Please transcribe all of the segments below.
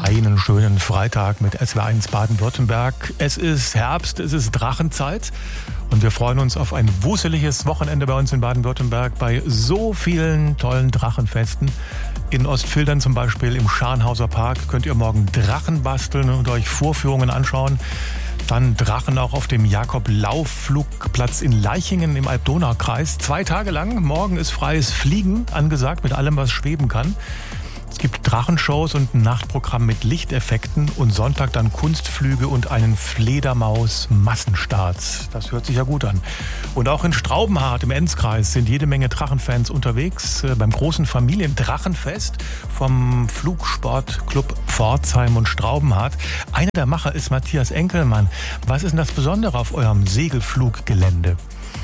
Einen schönen Freitag mit SWR1 Baden-Württemberg. Es ist Herbst, es ist Drachenzeit und wir freuen uns auf ein wuseliges Wochenende bei uns in Baden-Württemberg bei so vielen tollen Drachenfesten. In Ostfildern zum Beispiel im Scharnhauser Park könnt ihr morgen Drachen basteln und euch Vorführungen anschauen. Dann Drachen auch auf dem Jakob-Laufflugplatz in Leichingen im Alb-Donau-Kreis. 2 Tage lang. Morgen ist freies Fliegen angesagt mit allem, was schweben kann. Es gibt Drachenshows und ein Nachtprogramm mit Lichteffekten und Sonntag dann Kunstflüge und einen Fledermaus-Massenstart. Das hört sich ja gut an. Und auch in Straubenhardt im Enzkreis sind jede Menge Drachenfans unterwegs beim großen Familiendrachenfest vom Flugsportclub Pforzheim und Straubenhardt. Einer der Macher ist Matthias Enkelmann. Was ist denn das Besondere auf eurem Segelfluggelände?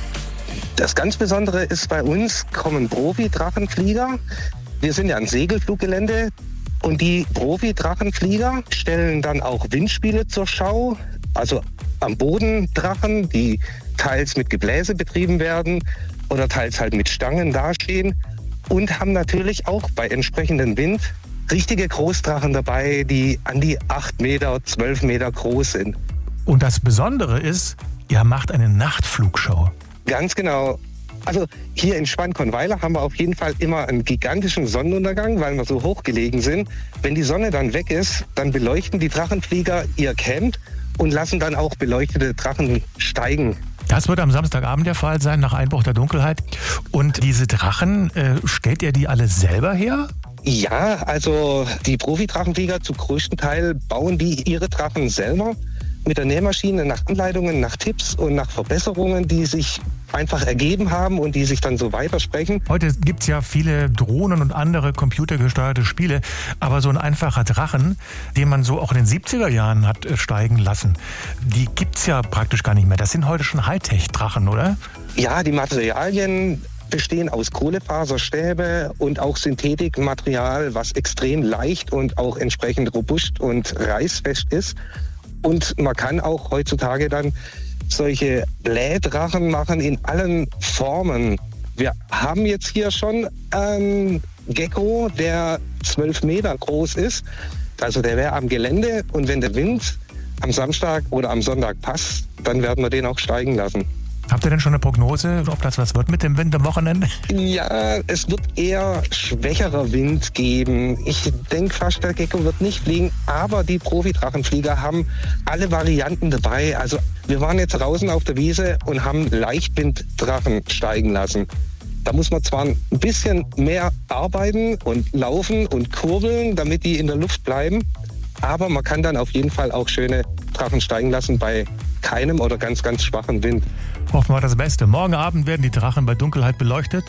Das ganz Besondere ist, bei uns kommen Profi-Drachenflieger. Wir sind ja ein Segelfluggelände und die Profi-Drachenflieger stellen dann auch Windspiele zur Schau, also am Boden Drachen, die teils mit Gebläse betrieben werden oder teils halt mit Stangen dastehen und haben natürlich auch bei entsprechendem Wind richtige Großdrachen dabei, die an die 8 Meter, 12 Meter groß sind. Und das Besondere ist, ihr macht eine Nachtflugshow. Ganz genau. Also hier in Schwankornweiler haben wir auf jeden Fall immer einen gigantischen Sonnenuntergang, weil wir so hoch gelegen sind. Wenn die Sonne dann weg ist, dann beleuchten die Drachenflieger ihr Camp und lassen dann auch beleuchtete Drachen steigen. Das wird am Samstagabend der Fall sein, nach Einbruch der Dunkelheit. Und diese Drachen, stellt ihr die alle selber her? Ja, also die Profi-Drachenflieger zum größten Teil bauen die ihre Drachen selber mit der Nähmaschine nach Anleitungen, nach Tipps und nach Verbesserungen, die sich einfach ergeben haben und die sich dann so weitersprechen. Heute gibt's ja viele Drohnen und andere computergesteuerte Spiele, aber so ein einfacher Drachen, den man so auch in den 70er Jahren hat steigen lassen, die gibt's ja praktisch gar nicht mehr. Das sind heute schon Hightech-Drachen, oder? Ja, die Materialien bestehen aus Kohlefaserstäbe und auch Synthetikmaterial, was extrem leicht und auch entsprechend robust und reißfest ist. Und man kann auch heutzutage dann solche Blähdrachen machen in allen Formen. Wir haben jetzt hier schon einen Gecko, der 12 Meter groß ist. Also der wäre am Gelände und wenn der Wind am Samstag oder am Sonntag passt, dann werden wir den auch steigen lassen. Habt ihr denn schon eine Prognose, ob das was wird mit dem Wind am Wochenende? Ja, es wird eher schwächerer Wind geben. Ich denke fast, der Gecko wird nicht fliegen, aber die Profi-Drachenflieger haben alle Varianten dabei. Also wir waren jetzt draußen auf der Wiese und haben Leichtwinddrachen steigen lassen. Da muss man zwar ein bisschen mehr arbeiten und laufen und kurbeln, damit die in der Luft bleiben, aber man kann dann auf jeden Fall auch schöne Drachen steigen lassen bei keinem oder ganz, ganz schwachen Wind. Hoffen wir das Beste. Morgen Abend werden die Drachen bei Dunkelheit beleuchtet.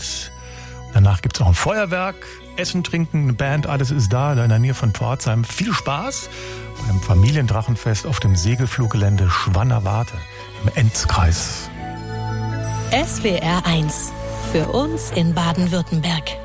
Danach gibt es noch ein Feuerwerk, Essen, Trinken, eine Band, alles ist da in der Nähe von Pforzheim. Viel Spaß beim Familiendrachenfest auf dem Segelfluggelände Schwannerwarte im Enzkreis. SWR1 für uns in Baden-Württemberg.